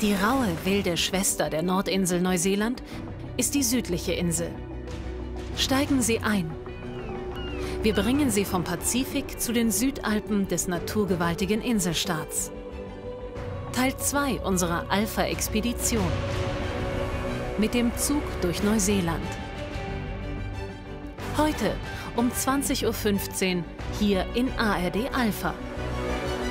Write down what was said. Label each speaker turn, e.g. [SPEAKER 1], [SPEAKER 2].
[SPEAKER 1] Die raue, wilde Schwester der Nordinsel Neuseeland ist die südliche Insel. Steigen Sie ein. Wir bringen Sie vom Pazifik zu den Südalpen des naturgewaltigen Inselstaats. Teil 2 unserer Alpha-Expedition. Mit dem Zug durch Neuseeland. Heute um 20:15 Uhr hier in ARD Alpha.